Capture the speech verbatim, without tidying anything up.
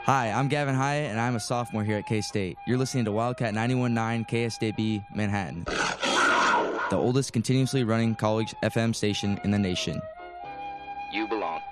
Hi, I'm Gavin Hyatt, and I'm a sophomore here at K-State. You're listening to Wildcat ninety-one point nine K S D B Manhattan, the oldest continuously running college F M station in the nation. You belong.